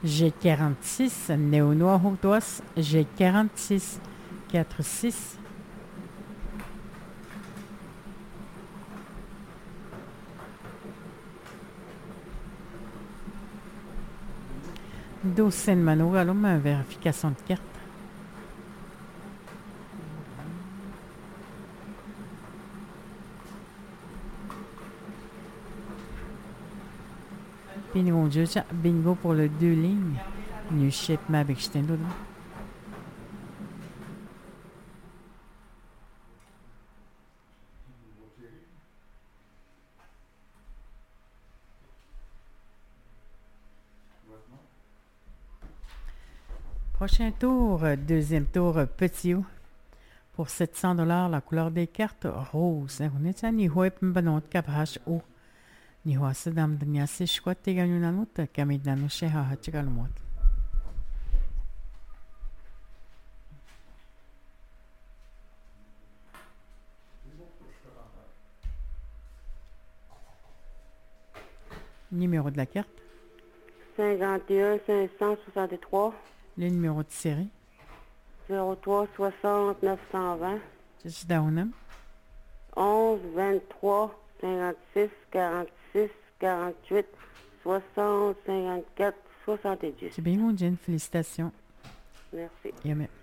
G46, Néo-Noir Hautois, G46, 4-6. Docène Mano, allons, vérification de carte. Bingo, bingo pour le 2 lignes. New shape avec Stendo. Prochain tour, deuxième tour, petit O. Pour 700 $, la couleur des cartes, rose. On est à Nihoe Pimbanot Cabrache O. Nihoa Sadam Danyasi Shquat Teganunanut, Kamidano Sheha Hachikalmot. Numéro de la carte. 51 563. Le numéro de série. 03 60 920. C'est Daunam. 11 23 56 46 48 60 54 70. C'est bien, mon Jen. Félicitations. Merci. Yamé.